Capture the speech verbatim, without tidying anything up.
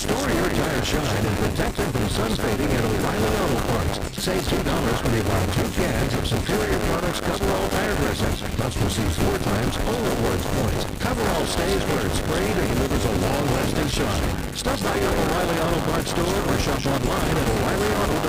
Restore your tire shine and protect them from sun fading at O'Reilly Auto Parts. Save two dollars when you buy two cans of Superior Products Coverall tire dressing. Plus receive four times all rewards points. Coverall stays where it's sprayed and delivers a long-lasting shine. Stop by your O'Reilly Auto Parts store or shop online at O'Reilly Auto dot com.